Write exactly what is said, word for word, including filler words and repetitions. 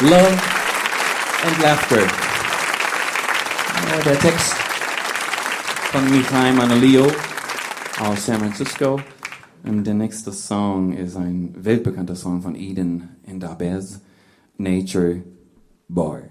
Love and Laughter. Ja, der Text von Michael Manolio aus San Francisco. Und der nächste Song ist ein weltbekannter Song von Eden and Abez, Nature Bar.